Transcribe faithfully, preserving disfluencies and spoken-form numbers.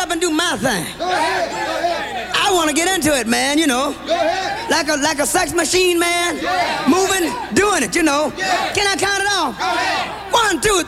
up and do my thing. Go ahead. Go ahead. I want to get into it, man, you know. Go ahead. Like a like a sex machine, man. Yeah. Moving, doing it, you know. Yeah. Can I count it off? Go ahead. One, two,